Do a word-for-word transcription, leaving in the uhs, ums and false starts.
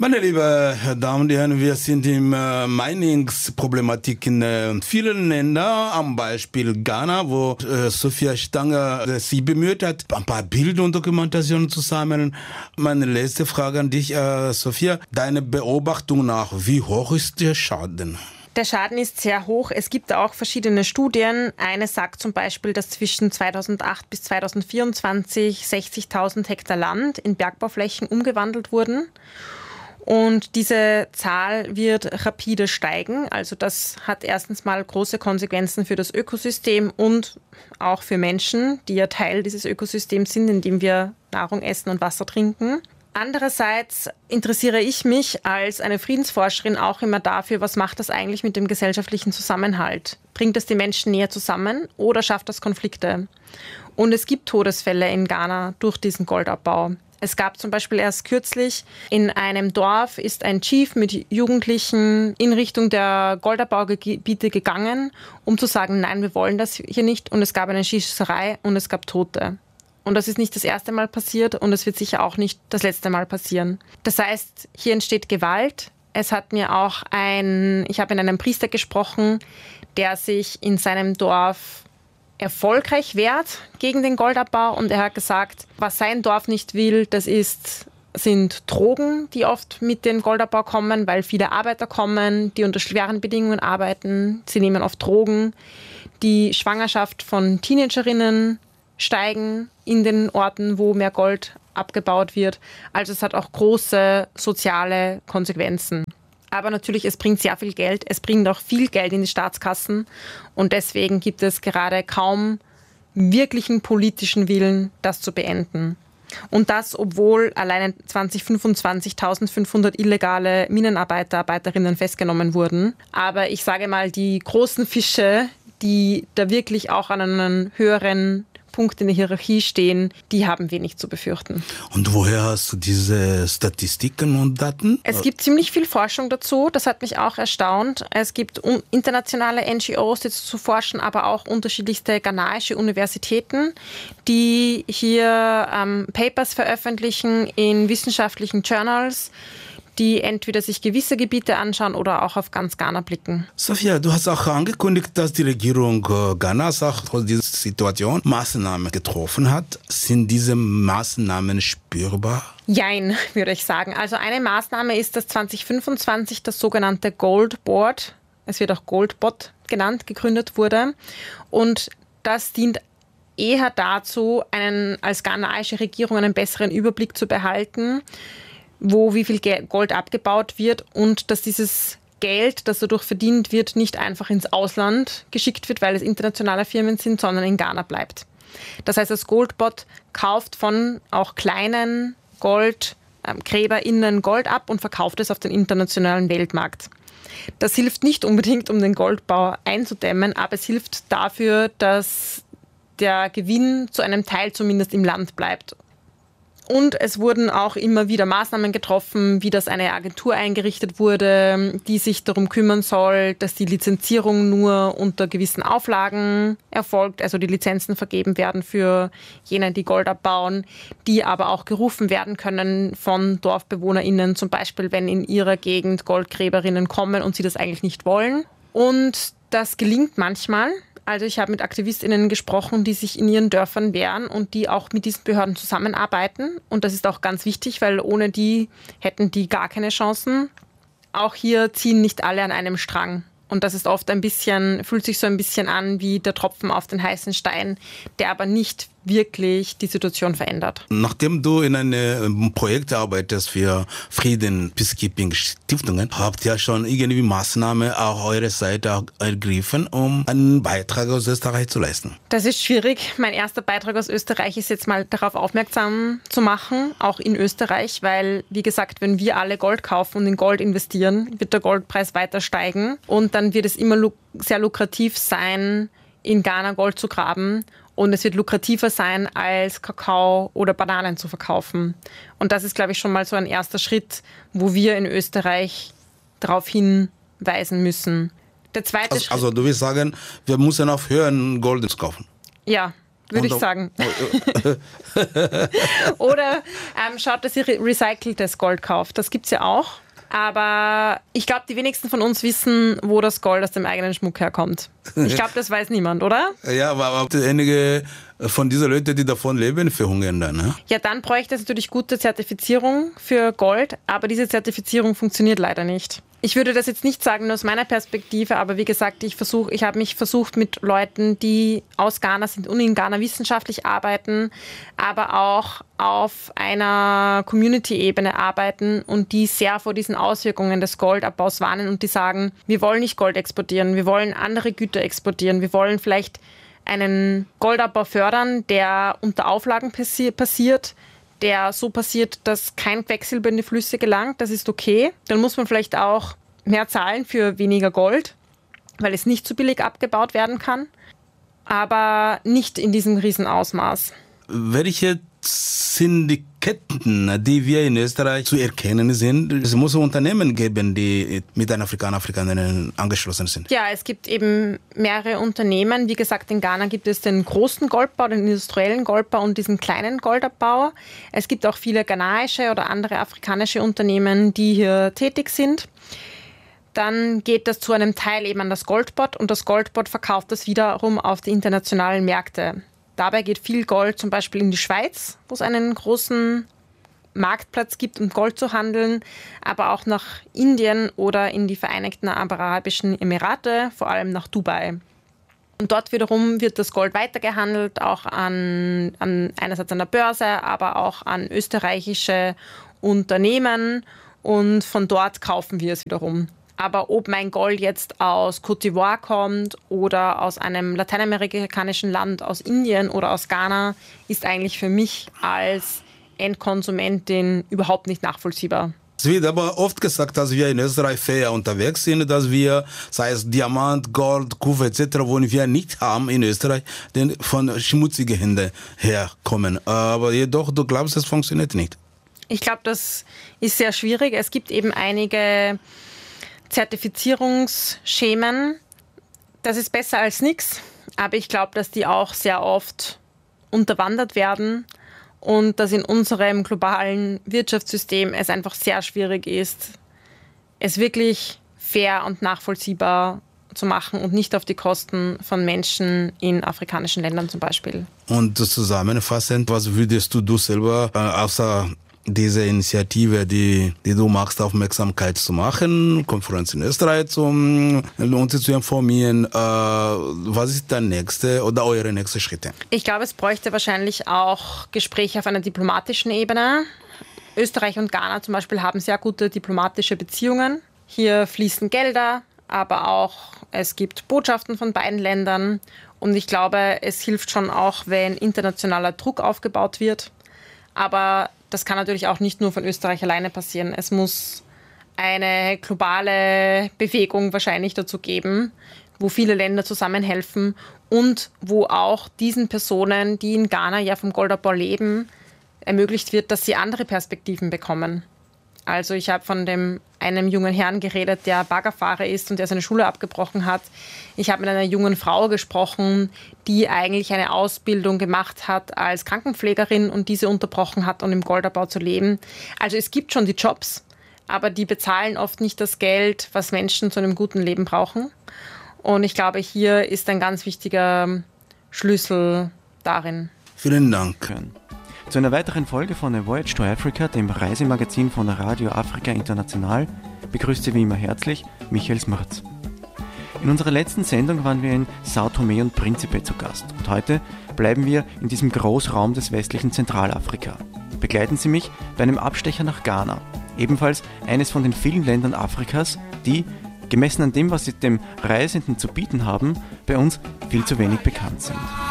Meine lieben Damen und Herren, wir sind im äh, Miningsproblematik in äh, vielen Ländern, am Beispiel Ghana, wo äh, Sophia Stange äh, sie bemüht hat, ein paar Bilder und Dokumentationen zu sammeln. Meine letzte Frage an dich, äh, Sophia, deine Beobachtung nach, wie hoch ist der Schaden? Der Schaden ist sehr hoch. Es gibt auch verschiedene Studien. Eine sagt zum Beispiel, dass zwischen zweitausendacht bis zweitausendvierundzwanzig sechzigtausend Hektar Land in Bergbauflächen umgewandelt wurden. Und diese Zahl wird rapide steigen. Also das hat erstens mal große Konsequenzen für das Ökosystem und auch für Menschen, die ja Teil dieses Ökosystems sind, indem wir Nahrung essen und Wasser trinken. Andererseits interessiere ich mich als eine Friedensforscherin auch immer dafür, was macht das eigentlich mit dem gesellschaftlichen Zusammenhalt? Bringt es die Menschen näher zusammen oder schafft das Konflikte? Und es gibt Todesfälle in Ghana durch diesen Goldabbau. Es gab zum Beispiel erst kürzlich in einem Dorf ist ein Chief mit Jugendlichen in Richtung der Goldabbaugebiete gegangen, um zu sagen, nein, wir wollen das hier nicht. Und es gab eine Schießerei und es gab Tote. Und das ist nicht das erste Mal passiert und es wird sicher auch nicht das letzte Mal passieren. Das heißt, hier entsteht Gewalt. Es hat mir auch ein, ich habe mit einem Priester gesprochen, der sich in seinem Dorf erfolgreich wehrt gegen den Goldabbau. Und er hat gesagt, was sein Dorf nicht will, das ist, sind Drogen, die oft mit dem Goldabbau kommen, weil viele Arbeiter kommen, die unter schweren Bedingungen arbeiten. Sie nehmen oft Drogen. Die Schwangerschaft von Teenagerinnen steigen in den Orten, wo mehr Gold abgebaut wird. Also es hat auch große soziale Konsequenzen. Aber natürlich, es bringt sehr viel Geld. Es bringt auch viel Geld in die Staatskassen. Und deswegen gibt es gerade kaum wirklichen politischen Willen, das zu beenden. Und das, obwohl alleine zwanzig fünfundzwanzig eintausendfünfhundert illegale Minenarbeiter, Arbeiterinnen festgenommen wurden. Aber ich sage mal, die großen Fische, die da wirklich auch an einen höheren Punkt in der Hierarchie stehen, die haben wenig zu befürchten. Und woher hast du diese Statistiken und Daten? Es gibt ziemlich viel Forschung dazu, das hat mich auch erstaunt. Es gibt internationale N G Os, die dazu forschen, aber auch unterschiedlichste ghanaische Universitäten, die hier ähm, Papers veröffentlichen in wissenschaftlichen Journals, die entweder sich gewisse Gebiete anschauen oder auch auf ganz Ghana blicken. Sophia, du hast auch angekündigt, dass die Regierung äh, Ghanas auch aus dieser Situation Maßnahmen getroffen hat. Sind diese Maßnahmen spürbar? Jein, würde ich sagen. Also eine Maßnahme ist, dass zwanzig fünfundzwanzig das sogenannte Gold Board, es wird auch Goldbot genannt, gegründet wurde. Und das dient eher dazu, einen, als ghanaische Regierung einen besseren Überblick zu behalten, wo wie viel Gold abgebaut wird und dass dieses Geld, das dadurch verdient wird, nicht einfach ins Ausland geschickt wird, weil es internationale Firmen sind, sondern in Ghana bleibt. Das heißt, das Goldbot kauft von auch kleinen GoldgräberInnen Gold ab und verkauft es auf den internationalen Weltmarkt. Das hilft nicht unbedingt, um den Goldbau einzudämmen, aber es hilft dafür, dass der Gewinn zu einem Teil zumindest im Land bleibt. Und es wurden auch immer wieder Maßnahmen getroffen, wie dass eine Agentur eingerichtet wurde, die sich darum kümmern soll, dass die Lizenzierung nur unter gewissen Auflagen erfolgt, also die Lizenzen vergeben werden für jene, die Gold abbauen, die aber auch gerufen werden können von DorfbewohnerInnen, zum Beispiel wenn in ihrer Gegend Goldgräberinnen kommen und sie das eigentlich nicht wollen. Und das gelingt manchmal. Also ich habe mit AktivistInnen gesprochen, die sich in ihren Dörfern wehren und die auch mit diesen Behörden zusammenarbeiten. Und das ist auch ganz wichtig, weil ohne die hätten die gar keine Chancen. Auch hier ziehen nicht alle an einem Strang. Und das ist oft ein bisschen, fühlt sich so ein bisschen an wie der Tropfen auf den heißen Stein, der aber nicht wirklich die Situation verändert. Nachdem du in einem Projekt arbeitest für Frieden, Peacekeeping Stiftungen, habt ihr schon irgendwie Maßnahmen auch eure Seite ergriffen, um einen Beitrag aus Österreich zu leisten? Das ist schwierig. Mein erster Beitrag aus Österreich ist jetzt mal darauf aufmerksam zu machen, auch in Österreich, weil, wie gesagt, wenn wir alle Gold kaufen und in Gold investieren, wird der Goldpreis weiter steigen und dann wird es immer sehr lukrativ sein, in Ghana Gold zu graben. Und es wird lukrativer sein, als Kakao oder Bananen zu verkaufen. Und das ist, glaube ich, schon mal so ein erster Schritt, wo wir in Österreich darauf hinweisen müssen. Der zweite also, Schritt, also du willst sagen, wir müssen aufhören, Gold zu kaufen? ja, würde ich sagen. Oder ähm, schaut, dass ihr recyceltes Gold kauft. Das gibt es ja auch. Aber ich glaube, die wenigsten von uns wissen, wo das Gold aus dem eigenen Schmuck herkommt. Ich glaube, das weiß niemand, oder? Ja, aber einige von diesen Leuten, die davon leben, verhungern dann. Ne? Ja, dann bräuchte es natürlich gute Zertifizierung für Gold, aber diese Zertifizierung funktioniert leider nicht. Ich würde das jetzt nicht sagen nur aus meiner Perspektive, aber wie gesagt, ich versuche, ich habe mich versucht mit Leuten, die aus Ghana sind und in Ghana wissenschaftlich arbeiten, aber auch auf einer Community-Ebene arbeiten und die sehr vor diesen Auswirkungen des Goldabbaus warnen und die sagen, wir wollen nicht Gold exportieren, wir wollen andere Güter exportieren, wir wollen vielleicht einen Goldabbau fördern, der unter Auflagen passi- passiert, der so passiert, dass kein Quecksilber in die Flüsse gelangt, das ist okay. Dann muss man vielleicht auch mehr zahlen für weniger Gold, weil es nicht so billig abgebaut werden kann, aber nicht in diesem Riesenausmaß. Welche sind die Ketten, die wir in Österreich zu erkennen sind? Es muss Unternehmen geben, die mit den Afrikanern, Afrikanerinnen angeschlossen sind. Ja, es gibt eben mehrere Unternehmen. Wie gesagt, in Ghana gibt es den großen Goldbau, den industriellen Goldbau und diesen kleinen Goldabbau. Es gibt auch viele ghanaische oder andere afrikanische Unternehmen, die hier tätig sind. Dann geht das zu einem Teil eben an das Goldboard und das Goldboard verkauft das wiederum auf die internationalen Märkte. Dabei geht viel Gold zum Beispiel in die Schweiz, wo es einen großen Marktplatz gibt, um Gold zu handeln, aber auch nach Indien oder in die Vereinigten Arabischen Emirate, vor allem nach Dubai. Und dort wiederum wird das Gold weitergehandelt, auch an, an einerseits an der Börse, aber auch an österreichische Unternehmen und von dort kaufen wir es wiederum. Aber ob mein Gold jetzt aus Côte d'Ivoire kommt oder aus einem lateinamerikanischen Land, aus Indien oder aus Ghana, ist eigentlich für mich als Endkonsumentin überhaupt nicht nachvollziehbar. Es wird aber oft gesagt, dass wir in Österreich fair unterwegs sind, dass wir, sei es Diamant, Gold, Kupfer et cetera, wollen wir nicht haben in Österreich, denn von schmutzigen Händen herkommen. Aber jedoch, du glaubst, es funktioniert nicht. Ich glaube, das ist sehr schwierig. Es gibt eben einige Zertifizierungsschemen, das ist besser als nichts, aber ich glaube, dass die auch sehr oft unterwandert werden und dass in unserem globalen Wirtschaftssystem es einfach sehr schwierig ist, es wirklich fair und nachvollziehbar zu machen und nicht auf die Kosten von Menschen in afrikanischen Ländern zum Beispiel. Und zusammenfassend, was würdest du, du selber äh, außer diese Initiative, die, die du machst, Aufmerksamkeit zu machen, Konferenz in Österreich, um uns zu informieren. Äh, was ist der nächste oder eure nächste Schritte? Ich glaube, es bräuchte wahrscheinlich auch Gespräche auf einer diplomatischen Ebene. Österreich und Ghana zum Beispiel haben sehr gute diplomatische Beziehungen. Hier fließen Gelder, aber auch es gibt Botschaften von beiden Ländern. Und ich glaube, es hilft schon auch, wenn internationaler Druck aufgebaut wird. Aber das kann natürlich auch nicht nur von Österreich alleine passieren. Es muss eine globale Bewegung wahrscheinlich dazu geben, wo viele Länder zusammenhelfen und wo auch diesen Personen, die in Ghana ja vom Goldabbau leben, ermöglicht wird, dass sie andere Perspektiven bekommen. Also ich habe von dem einem jungen Herrn geredet, der Baggerfahrer ist und der seine Schule abgebrochen hat. Ich habe mit einer jungen Frau gesprochen, die eigentlich eine Ausbildung gemacht hat als Krankenpflegerin und diese unterbrochen hat, um im Goldabbau zu leben. Also es gibt schon die Jobs, aber die bezahlen oft nicht das Geld, was Menschen zu einem guten Leben brauchen. Und ich glaube, hier ist ein ganz wichtiger Schlüssel darin. Vielen Dank. Zu einer weiteren Folge von A Voyage to Africa, dem Reisemagazin von Radio Afrika International, begrüßt Sie wie immer herzlich Michael Smirz. In unserer letzten Sendung waren wir in Sao Tomé und Príncipe zu Gast und heute bleiben wir in diesem Großraum des westlichen Zentralafrika. Begleiten Sie mich bei einem Abstecher nach Ghana, ebenfalls eines von den vielen Ländern Afrikas, die, gemessen an dem, was sie dem Reisenden zu bieten haben, bei uns viel zu wenig bekannt sind.